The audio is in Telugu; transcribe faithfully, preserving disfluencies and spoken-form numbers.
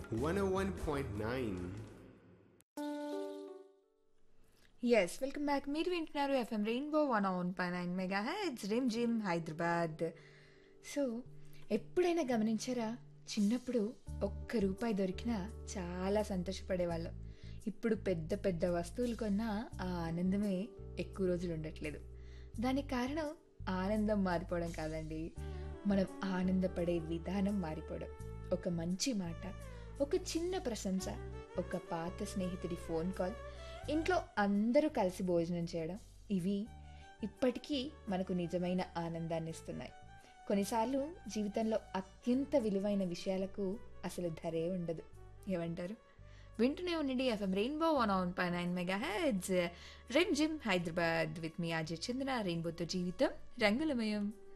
one oh one point nine. Yes welcome back. మీరు వింటున్నారు ఎఫ్ఎం రెయిన్బో వన్ వన్ పై nine mega heads rim gym Hyderabad. So ఎప్పుడైనా గమనించారా, చిన్నప్పుడు ఒక్క రూపాయి దొరికినా చాలా సంతోషపడేవాళ్ళం. ఇప్పుడు పెద్ద పెద్ద వస్తువులు కొన్నా ఆ ఆనందమే ఎక్కువ రోజులు ఉండట్లేదు. దానికి కారణం ఆనందం మారిపోవడం కాదండి, మనం ఆనందపడే విధానం మారిపోవడం. ఒక మంచి మాట, ఒక చిన్న ప్రశంస, ఒక పాత స్నేహితుడి ఫోన్ కాల్, ఇంట్లో అందరూ కలిసి భోజనం చేయడం, ఇవి ఇప్పటికీ మనకు నిజమైన ఆనందాన్ని ఇస్తున్నాయి. కొన్నిసార్లు జీవితంలో అత్యంత విలువైన విషయాలకు అసలు ధరే ఉండదు. ఏమంటారు? వింటూనే ఉండండి FM rainbow one on pi nine mega heads rim gym Hyderabad with me Ajay చంద్ర. రెయిన్బోతో జీవితం రంగులమయం.